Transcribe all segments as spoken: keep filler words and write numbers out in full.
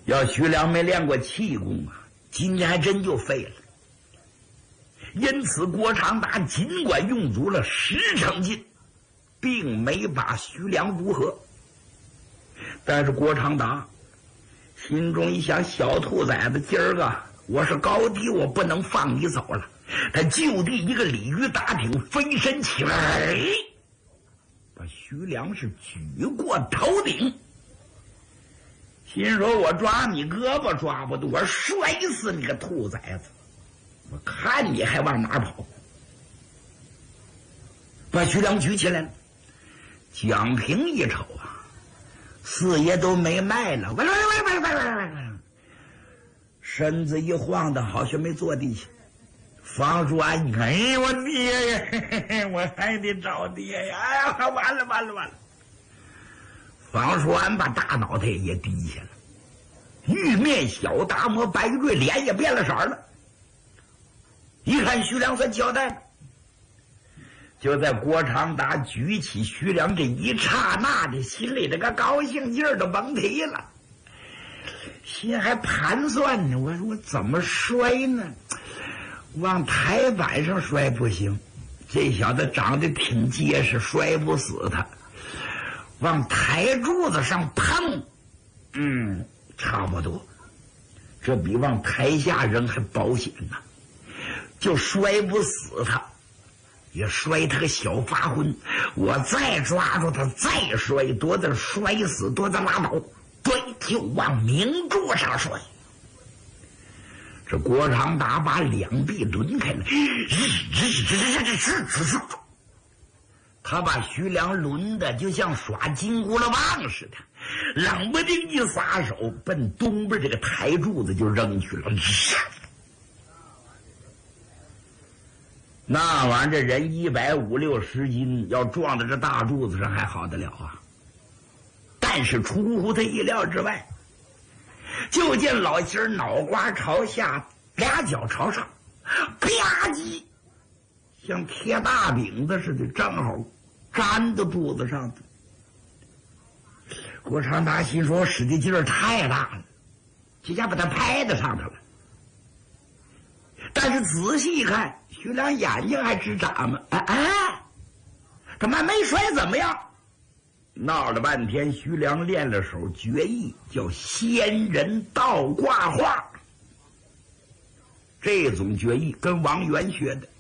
要徐良没练过气功啊，今天还真就废了。因此郭长达尽管用足了十成劲，并没把徐良如何。但是郭长达心中一想，小兔崽子，今儿个我是高低，我不能放你走了。他就地一个鲤鱼打挺，飞身起来，把徐良是举过头顶，心说我抓你胳膊抓不住，我摔死你个兔崽子，我看你还往哪跑。把徐良举起来了。蒋平一瞅啊，四爷都没脉了，喂喂喂喂喂喂喂，身子一晃的，好像没坐地下。方叔安一看，哎，我爹呀，嘿嘿，我还得找爹呀！哎呀，完了完了完了！方叔安把大脑袋也低下了，玉面小大魔白玉瑞脸也变了色了。一看徐良算交代了。就在郭长达举起徐良这一刹那的，心里这个高兴劲儿都甭提了，心还盘算呢，我说我怎么摔呢？往台板上摔不行，这小子长得挺结实，摔不死他。往台柱子上碰，嗯，差不多，这比往台下扔还保险呢。就摔不死他，也摔他个小发昏。我再抓住他，再摔，多的摔死，多的拉倒。对，就往明柱上摔。这郭长达把两臂抡开了，他把徐良抡的就像耍金箍了棒似的，冷不丁一撒手，奔东边这个台柱子就扔去了。那玩意儿这人一百五六十斤，要撞到这大柱子上还好得了啊！但是出乎他意料之外，就见老仙儿脑瓜朝下，俩脚朝上，吧唧，像贴大饼子似的，正好粘到柱子上的。郭长达心说：“我使的劲儿太大了，这下把他拍到上头了。”但是仔细一看，徐良眼睛还直眨嘛，哎哎，他妈没摔怎么样？闹了半天，徐良练了手绝艺，叫仙人倒挂画。这种绝艺跟王元学的。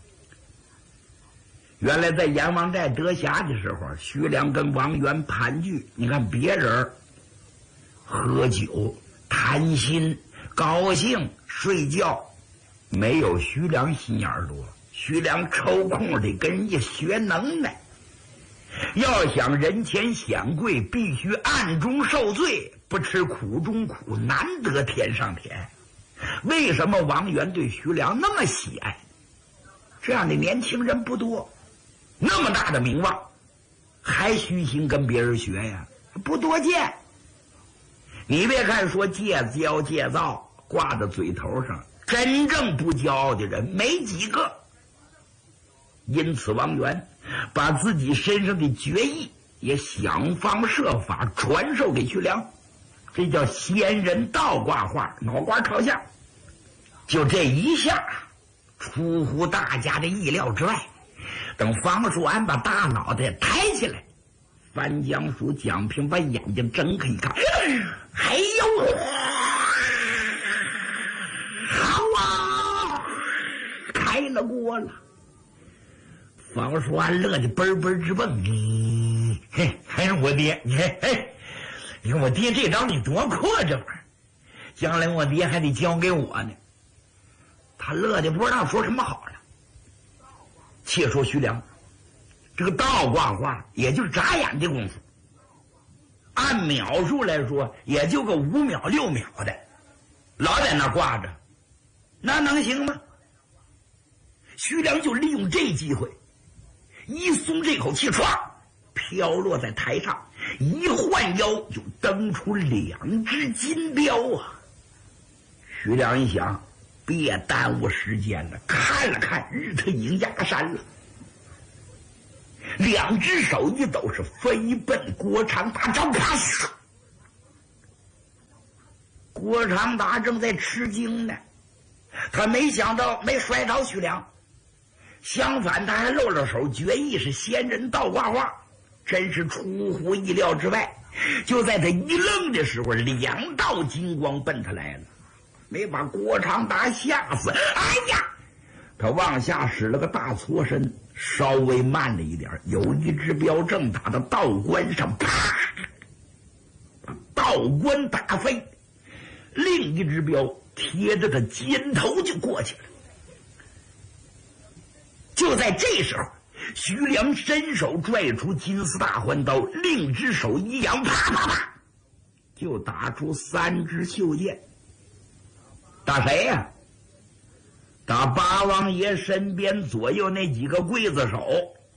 原来在阎王寨得暇的时候，徐良跟王元盘踞。你看别人喝酒、谈心、高兴、睡觉，没有徐良心眼儿多。徐良抽空得跟人家学能耐。要想人前显贵，必须暗中受罪，不吃苦中苦，难得天上天。为什么王元对徐良那么喜爱？这样的年轻人不多，那么大的名望，还虚心跟别人学呀，不多见。你别看说戒骄戒躁挂在嘴头上，真正不骄傲的人没几个。因此王元把自己身上的绝艺也想方设法传授给徐良，这叫仙人倒挂画，脑瓜朝下。就这一下出乎大家的意料之外。等方树安把大脑袋抬起来，范江叔、蒋平把眼睛睁开一看，哎呦，好啊，开了锅了。方树安乐得嘣嘣直蹦，嘿，还是我爹，你看，嘿，你看我爹这招你多阔，这玩意儿，将来我爹还得教给我呢。他乐得不知道说什么好了。且说徐良这个倒挂画也就是眨眼的功夫，按秒数来说也就个五秒六秒的，老在那挂着，那能行吗？徐良就利用这机会，一松这口气，唰飘落在台上，一换腰就蹬出两只金镖啊！徐良一想，别耽误时间了，看了看日他已经压山了，两只手一抖，是飞奔郭长达，招啪！ 郭长达正在吃惊呢，他没想到没摔倒徐良，相反他还露了手，决意是仙人倒挂画，真是出乎意料之外。就在他一愣的时候，两道金光奔他来了，没把郭长达吓死。哎呀，他往下使了个大搓身，稍微慢了一点，有一只镖正打到道观上，啪，把道观打飞，另一只镖贴着他肩头就过去了。就在这时候，徐良伸手拽出金丝大环刀，另一只手一扬，啪啪啪，就打出三支袖箭。打谁呀、啊？打八王爷身边左右那几个刽子手。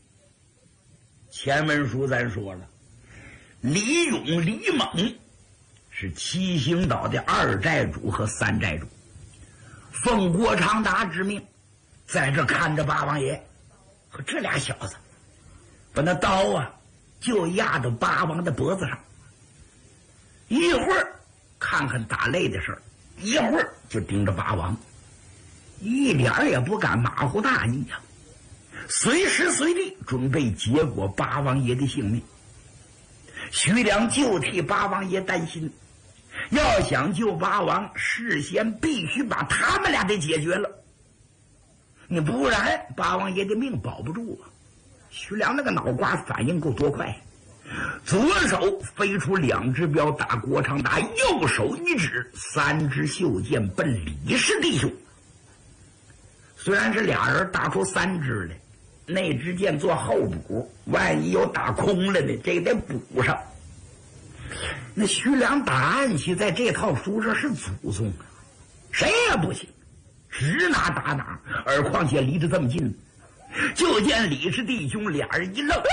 前文书咱说了，李勇、李猛是七星岛的二寨主和三寨主，奉郭长达之命，在这看着八王爷。和这俩小子把那刀啊就压到八王的脖子上，一会儿看看打擂的事儿，一会儿就盯着八王，一点也不敢马虎大意呀、啊，随时随地准备结果八王爷的性命。徐良就替八王爷担心，要想救八王，事先必须把他们俩给解决了，你不然八王爷的命保不住啊！徐良那个脑瓜反应够多快，左手飞出两只镖打郭长达，右手一指，三支袖箭奔李氏弟兄。虽然是俩人打出三支来，那支箭做后补，万一有打空了呢，这得补上。那徐良打暗器在这套书上是祖宗啊，谁也不行，指哪打哪，而况且离得这么近。就见李氏弟兄俩人一愣，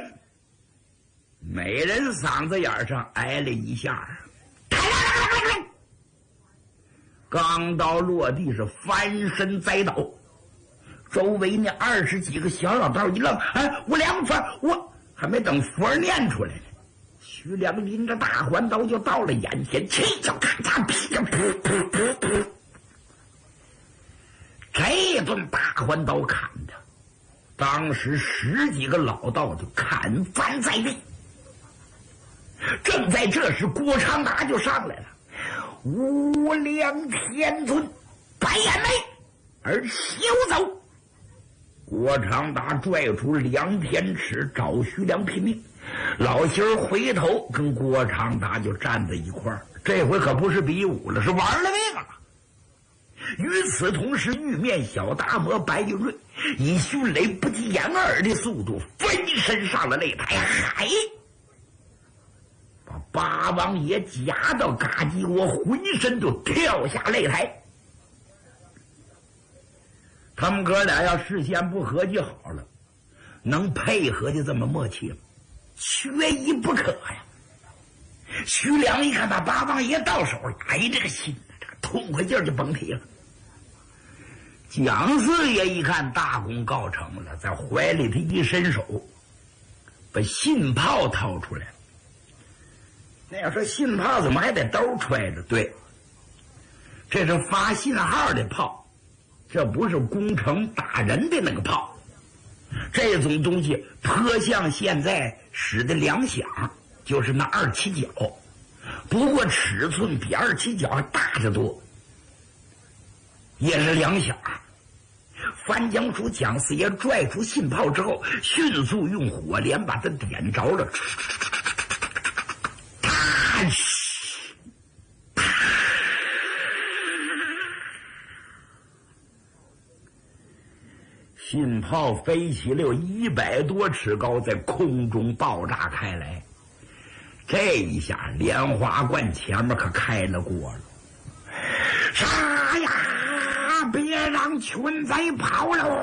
每人嗓子眼上挨了一下，钢刀落地是翻身栽倒。周围那二十几个小老道一愣，哎，我两佛，我还没等佛念出来呢，徐良拎着大环刀就到了眼前，气脚咔嚓噼里噗噗噗噗，这顿大环刀砍的，当时十几个老道就砍翻在地。正在这时，郭长达就上来了，无量天尊，白眼眉而休走。郭长达拽出两天尺找徐良拼命，老仙儿回头跟郭长达就站在一块儿，这回可不是比武了，是玩了命了。与此同时，玉面小大魔白云瑞以迅雷不及掩耳的速度飞身上了擂台，嗨，把八王爷夹到嘎叽窝，浑身就跳下擂台。他们哥俩要事先不合计好了，能配合的这么默契吗？缺一不可呀。徐良一看把八王爷到手了，哎，这个心这个痛快劲儿就甭提了。蒋四爷一看大功告成了，在怀里他一伸手，把信炮掏出来了。那要说信炮怎么还得兜揣着？对，这是发信号的炮，这不是攻城打人的那个炮。这种东西颇像现在使的两响，就是那二七角，不过尺寸比二七角还大得多，也是两响。翻江叔蒋四爷拽出信炮之后，迅速用火镰把它点着了，信炮飞起了有一百多尺高，在空中爆炸开来。这一下莲花观前面可开了锅了，杀呀！别让群贼跑了！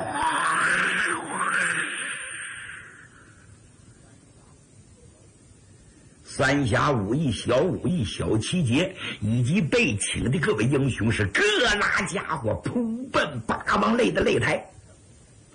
三峡武艺、小武艺、小七节以及被请的各位英雄是各拉家伙扑奔八王擂的擂台。